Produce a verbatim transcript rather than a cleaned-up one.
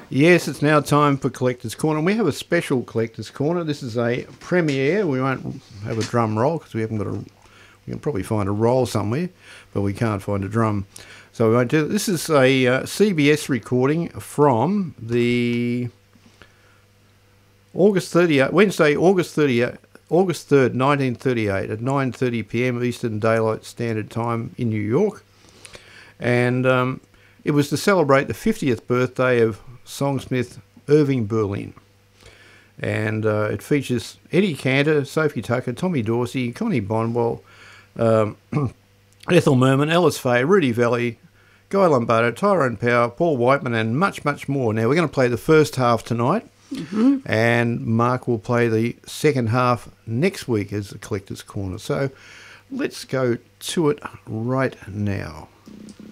Yes, it's now time for Collector's Corner. We have a special Collector's Corner. This is a premiere. We won't have a drum roll because we haven't got a... We can probably find a roll somewhere, but we can't find a drum. So we won't do... This is a uh, C B S recording from the August thirtieth, Wednesday, August thirtieth, August third, nineteen thirty-eight at nine thirty p m Eastern Daylight Standard Time in New York. And um, it was to celebrate the fiftieth birthday of songsmith Irving Berlin. And uh, it features Eddie Cantor, Sophie Tucker, Tommy Dorsey, Connie Bonwell, um, Ethel Merman, Alice Faye, Rudy Valley, Guy Lombardo, Tyrone Power, Paul Whiteman, and much, much more. Now, we're going to play the first half tonight, mm-hmm. and Mark will play the second half next week as the Collector's Corner. So let's go to it right now.